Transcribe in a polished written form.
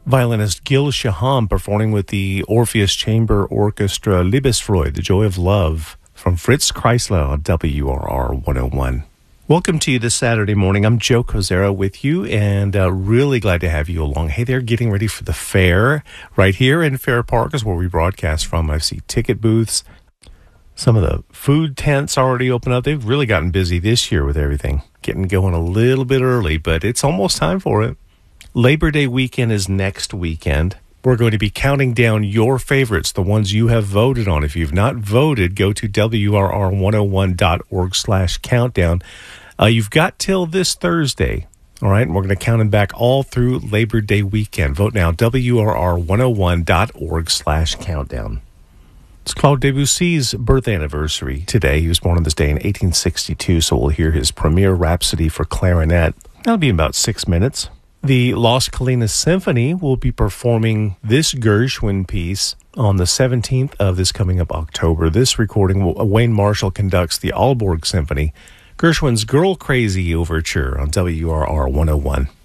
Violinist Gil Shaham performing with the Orpheus Chamber Orchestra Liebesfreude, The Joy of Love, from Fritz Kreisler on WRR 101. Welcome to you this Saturday morning. I'm Joe Kozera with you, and really glad to have you along. Hey there, getting ready for the fair right here in Fair Park is where we broadcast from. I see ticket booths. Some of the food tents already open up. They've really gotten busy this year with everything. Getting going a little bit early, but it's almost time for it. Labor Day weekend is next weekend. We're going to be counting down your favorites, the ones you have voted on. If you've not voted, go to WRR101.org/countdown. You've got till this Thursday, all right? And we're going to count them back all through Labor Day weekend. Vote now, WRR101.org/countdown. It's Claude Debussy's birth anniversary today. He was born on this day in 1862, so we'll hear his premiere Rhapsody for clarinet. That'll be in about 6 minutes. The Las Colinas Symphony will be performing this Gershwin piece on the 17th of this coming up October. This recording, Wayne Marshall conducts the Aalborg Symphony, Gershwin's Girl Crazy Overture on WRR 101.